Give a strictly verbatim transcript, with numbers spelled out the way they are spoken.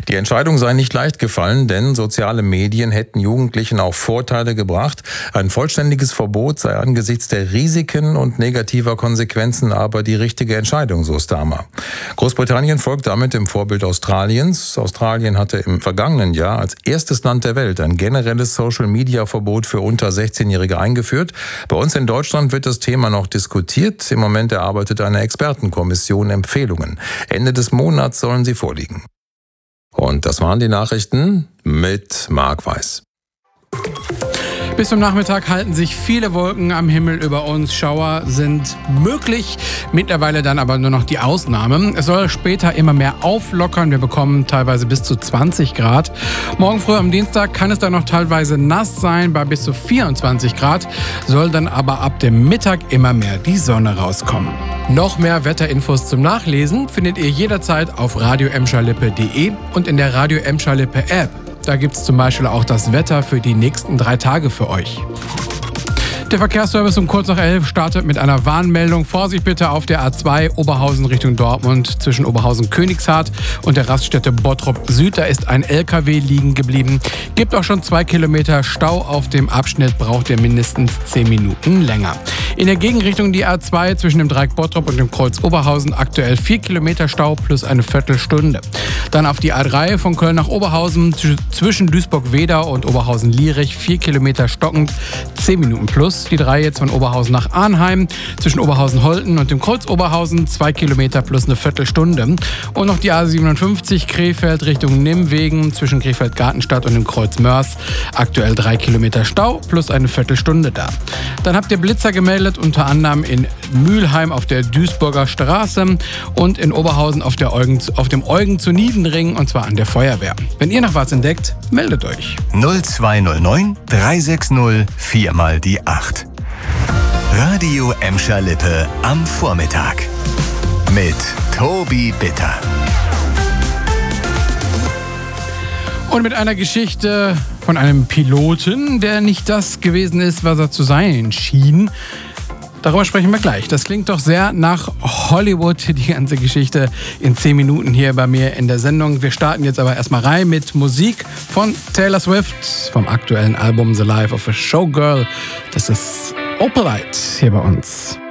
Die Entscheidung sei nicht leicht gefallen, denn soziale Medien hätten Jugendlichen auch Vorteile gebracht. Ein vollständiges Verbot sei angesichts der Risiken und negativer Konsequenzen aber die richtige Entscheidung, so Starmer. Großbritannien folgt damit dem Vorbild Australiens. Australien hatte im vergangenen Jahr als erstes Land der Welt ein generelles Social-Media-Verbot für unter sechzehnjährige eingeführt. Bei uns in Deutschland wird das Thema noch diskutiert. Im Moment erarbeitet eine Expertenkommission Empfehlungen. Ende des Monats sollen sie vorliegen. Und das waren die Nachrichten mit Marc Weiß. Bis zum Nachmittag halten sich viele Wolken am Himmel über uns. Schauer sind möglich, mittlerweile dann aber nur noch die Ausnahme. Es soll später immer mehr auflockern. Wir bekommen teilweise bis zu zwanzig Grad. Morgen früh am Dienstag kann es dann noch teilweise nass sein, bei bis zu vierundzwanzig Grad. Soll dann aber ab dem Mittag immer mehr die Sonne rauskommen. Noch mehr Wetterinfos zum Nachlesen findet ihr jederzeit auf radio emscherlippe punkt de und in der Radio Emscherlippe App. Da gibt es zum Beispiel auch das Wetter für die nächsten drei Tage für euch. Der Verkehrsservice um kurz nach elf startet mit einer Warnmeldung. Vorsicht bitte auf der A zwei Oberhausen Richtung Dortmund zwischen Oberhausen-Königshardt und der Raststätte Bottrop Süd. Da ist ein L K W liegen geblieben. Gibt auch schon zwei Kilometer Stau auf dem Abschnitt, braucht ihr mindestens zehn Minuten länger. In der Gegenrichtung die A zwei zwischen dem Dreieck Bottrop und dem Kreuz Oberhausen aktuell vier Kilometer Stau plus eine Viertelstunde. Dann auf die A drei von Köln nach Oberhausen zwischen Duisburg-Wedau und Oberhausen-Lierich vier Kilometer stockend, zehn Minuten plus. Die drei jetzt von Oberhausen nach Arnheim zwischen Oberhausen-Holten und dem Kreuz Oberhausen zwei Kilometer plus eine Viertelstunde. Und noch die A siebenundfünfzig Krefeld Richtung Nimwegen zwischen Krefeld-Gartenstadt und dem Kreuz Mörs. Aktuell drei Kilometer Stau plus eine Viertelstunde da. Dann habt ihr Blitzer gemeldet, unter anderem in Mülheim auf der Duisburger Straße und in Oberhausen auf, der Eugen, auf dem Eugen zu Niedenring, und zwar an der Feuerwehr. Wenn ihr noch was entdeckt, meldet euch. null zwei null neun drei sechs null vier mal die acht. Radio Emscherlippe am Vormittag mit Tobi Bitter. Und mit einer Geschichte von einem Piloten, der nicht das gewesen ist, was er zu sein schien. Darüber sprechen wir gleich. Das klingt doch sehr nach Hollywood, die ganze Geschichte in zehn Minuten hier bei mir in der Sendung. Wir starten jetzt aber erstmal rein mit Musik von Taylor Swift vom aktuellen Album The Life of a Showgirl. Das ist Opalite hier bei uns.